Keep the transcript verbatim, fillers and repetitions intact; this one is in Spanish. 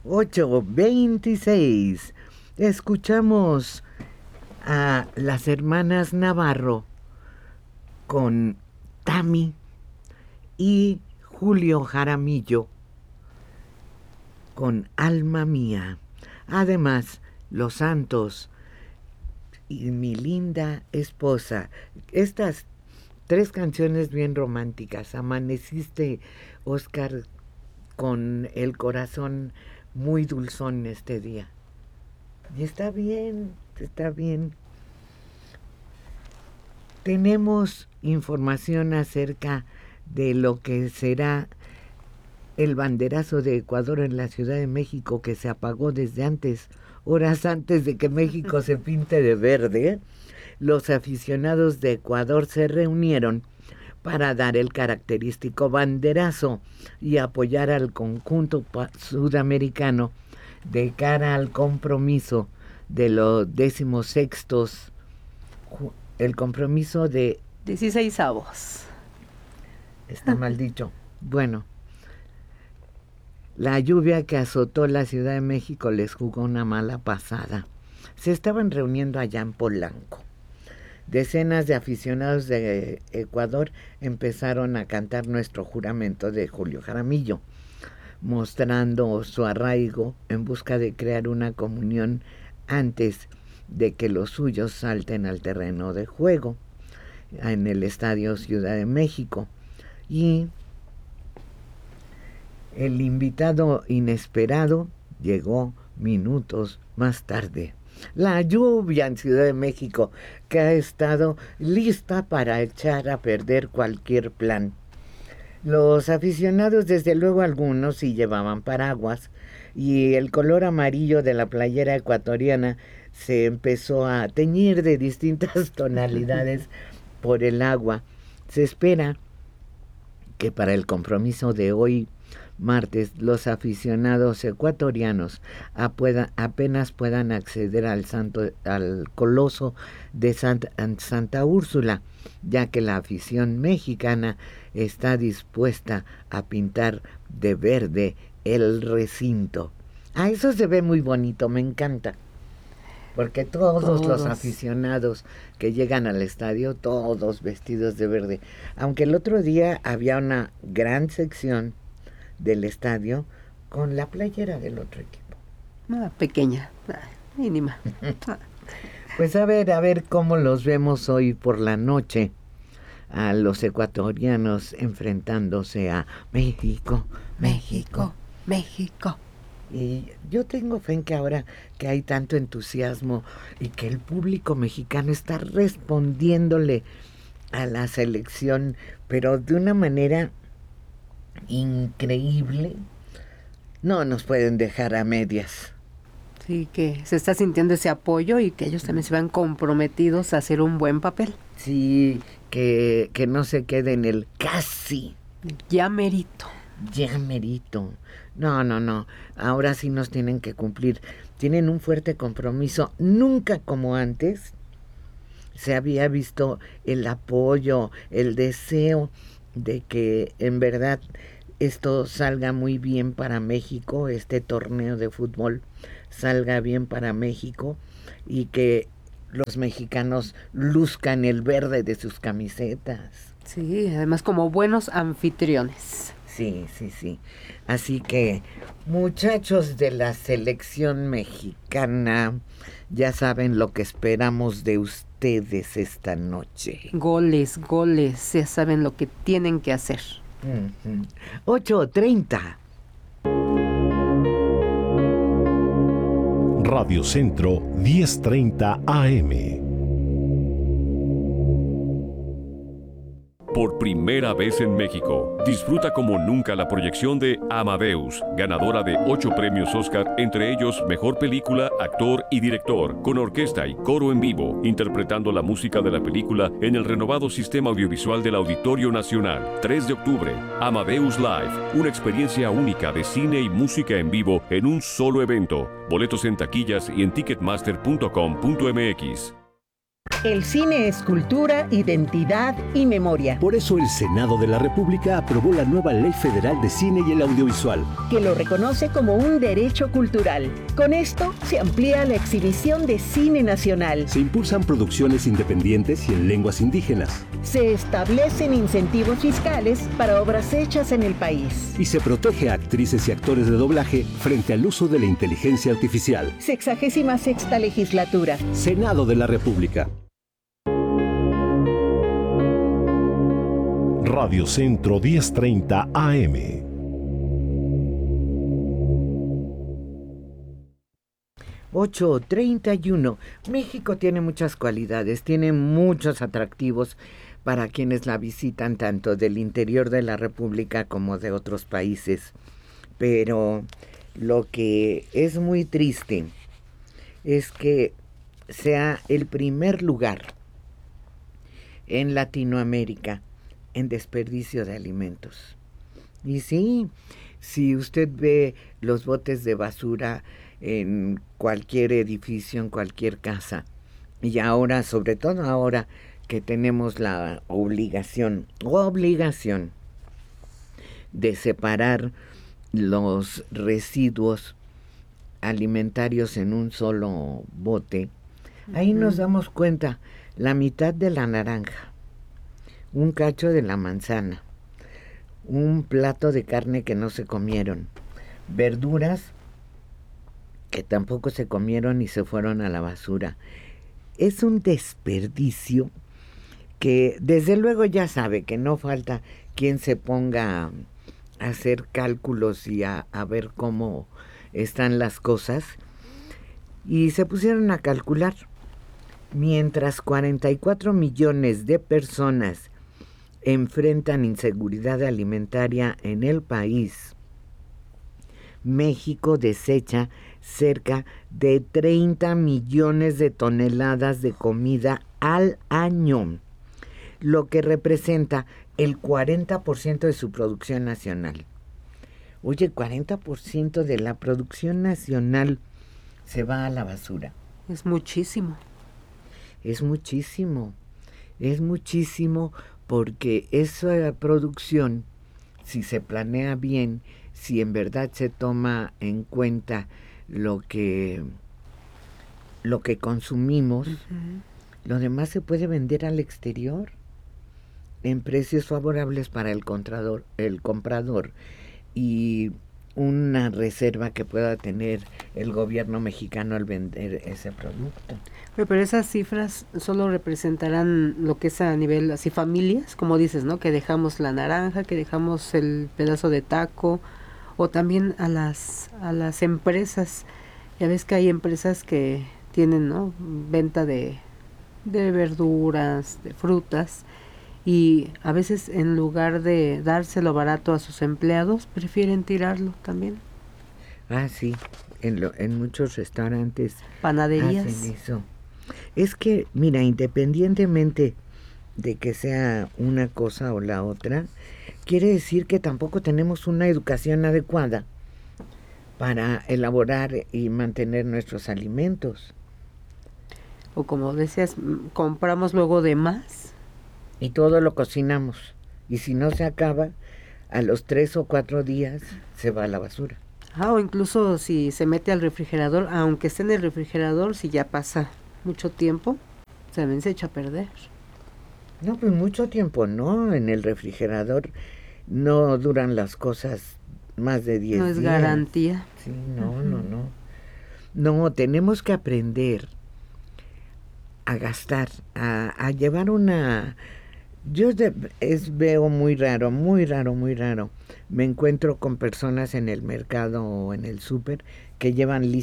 ocho veintiséis. Escuchamos a las hermanas Navarro con Tami y Julio Jaramillo con Alma Mía. Además, Los Santos y Mi Linda Esposa. Estas tres canciones bien románticas. Amaneciste, Oscar, con el corazón muy dulzón este día. Y está bien, está bien. Tenemos información acerca de lo que será el banderazo de Ecuador en la Ciudad de México, que se apagó desde antes, horas antes de que México se pinte de verde. Los aficionados de Ecuador se reunieron para dar el característico banderazo y apoyar al conjunto sudamericano de cara al compromiso de los decimosextos, el compromiso de... dieciseisavos. Está mal dicho. Bueno, la lluvia que azotó la Ciudad de México les jugó una mala pasada. Se estaban reuniendo allá en Polanco. Decenas de aficionados de Ecuador empezaron a cantar Nuestro Juramento de Julio Jaramillo, mostrando su arraigo en busca de crear una comunión antes de que los suyos salten al terreno de juego en el Estadio Ciudad de México. Y el invitado inesperado llegó minutos más tarde. La lluvia en Ciudad de México, que ha estado lista para echar a perder cualquier plan. Los aficionados, desde luego algunos sí llevaban paraguas, y el color amarillo de la playera ecuatoriana se empezó a teñir de distintas tonalidades por el agua. Se espera que para el compromiso de hoy, martes, los aficionados ecuatorianos a pueda, apenas puedan acceder al, santo, al coloso de Santa, Santa Úrsula, ya que la afición mexicana está dispuesta a pintar de verde el recinto. Ah, eso se ve muy bonito, me encanta. Porque todos, todos los aficionados que llegan al estadio, todos vestidos de verde. Aunque el otro día había una gran sección del estadio con la playera del otro equipo. Ah, pequeña, ah, mínima. Pues a ver, a ver cómo los vemos hoy por la noche a los ecuatorianos enfrentándose a México, México, México. Y yo tengo fe en que ahora que hay tanto entusiasmo y que el público mexicano está respondiéndole a la selección, pero de una manera increíble, no nos pueden dejar a medias. Sí, que se está sintiendo ese apoyo y que ellos también se van comprometidos a hacer un buen papel. Sí, que, que no se quede en el casi. Ya merito. Ya merito. No, no, no. Ahora sí nos tienen que cumplir. Tienen un fuerte compromiso. Nunca como antes se había visto el apoyo, el deseo de que en verdad esto salga muy bien para México, este torneo de fútbol salga bien para México y que los mexicanos luzcan el verde de sus camisetas. Sí, además como buenos anfitriones. Sí, sí, sí. Así que, muchachos de la selección mexicana, ya saben lo que esperamos de ustedes esta noche. Goles, goles, ya saben lo que tienen que hacer. Uh-huh. ocho treinta. Radio Centro diez treinta A M. Por primera vez en México, disfruta como nunca la proyección de Amadeus, ganadora de ocho premios Oscar, entre ellos Mejor Película, Actor y Director, con orquesta y coro en vivo, interpretando la música de la película en el renovado sistema audiovisual del Auditorio Nacional. tres de octubre, Amadeus Live, una experiencia única de cine y música en vivo en un solo evento. Boletos en taquillas y en ticketmaster punto com punto m x. El cine es cultura, identidad y memoria. Por eso el Senado de la República aprobó la nueva Ley Federal de Cine y el Audiovisual, que lo reconoce como un derecho cultural. Con esto se amplía la exhibición de cine nacional. Se impulsan producciones independientes y en lenguas indígenas. Se establecen incentivos fiscales para obras hechas en el país. Y se protege a actrices y actores de doblaje frente al uso de la inteligencia artificial. Sexagésima sexta legislatura. Senado de la República. Radio Centro diez treinta A M. ocho treinta y uno. México tiene muchas cualidades, tiene muchos atractivos para quienes la visitan, tanto del interior de la República como de otros países. Pero lo que es muy triste es que sea el primer lugar en Latinoamérica en desperdicio de alimentos. Y sí, si usted ve los botes de basura en cualquier edificio, en cualquier casa, y ahora, sobre todo ahora que tenemos la obligación, obligación de separar los residuos alimentarios en un solo bote, ahí nos damos cuenta, la mitad de la naranja, un cacho de la manzana, un plato de carne que no se comieron, verduras que tampoco se comieron y se fueron a la basura. Es un desperdicio que desde luego ya sabe que no falta quien se ponga a hacer cálculos y a, a ver cómo están las cosas, y se pusieron a calcular. Mientras cuarenta y cuatro millones de personas enfrentan inseguridad alimentaria en el país, México desecha cerca de treinta millones de toneladas de comida al año, lo que representa el cuarenta por ciento de su producción nacional. Oye, cuarenta por ciento de la producción nacional se va a la basura. Es muchísimo. Es muchísimo, es muchísimo porque esa producción, si se planea bien, si en verdad se toma en cuenta lo que, lo que consumimos, uh-huh. Lo demás se puede vender al exterior en precios favorables para el comprador, el comprador y una reserva que pueda tener el gobierno mexicano al vender ese producto. Pero, pero esas cifras solo representarán lo que es a nivel así familias, como dices, ¿no? Que dejamos la naranja, que dejamos el pedazo de taco, o también a las a las empresas. Ya ves que hay empresas que tienen, ¿no?, venta de de verduras, de frutas, y a veces en lugar de dárselo barato a sus empleados, prefieren tirarlo también. Ah, sí, en, lo, en muchos restaurantes panaderías hacen eso. Es que, mira, independientemente de que sea una cosa o la otra, quiere decir que tampoco tenemos una educación adecuada para elaborar y mantener nuestros alimentos. O como decías, compramos luego de más. Y todo lo cocinamos. Y si no se acaba, a los tres o cuatro días se va a la basura. Ah, o incluso si se mete al refrigerador, aunque esté en el refrigerador, si ya pasa mucho tiempo, también se echa a perder. No, pues mucho tiempo no. En el refrigerador no duran las cosas más de diez días. No es garantía. Sí, no, uh-huh. no, no. No, tenemos que aprender a gastar, a, a llevar una... Yo de, es, veo muy raro, muy raro, muy raro. Me encuentro con personas en el mercado o en el súper que llevan